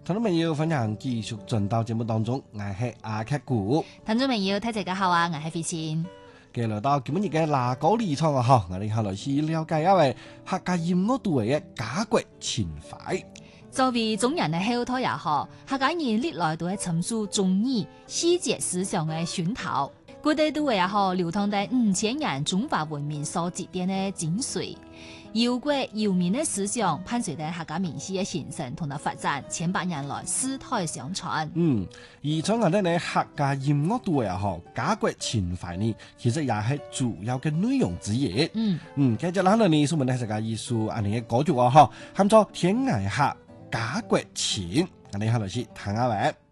聽眾朋友分享繼續進到節目當中，我係阿劇股。 聽眾朋友大家好啊，我係飛仙。 嘅來到今日嘅嗱歌理唱啊，嗬，我哋後來是了解一位客家音樂度嘅家國情懷。 作為中人嘅後代也好，客家人歷來都係尋求忠義、細節思想嘅熏陶，古代都也好流淌在5000年中華文明所積澱嘅精髓。憂國憂民嘅思想伴隨住客家民戲嘅形成同埋發展，千百年來世代相傳。 而唱下呢客家音樂度也好，家國情懷呢，其實也係主要嘅內容之一。繼續啦，呢數問題係個藝術啊，你嘅歌曲啊，嗬，喊做天涯客家國情，我哋下來先聽下喂。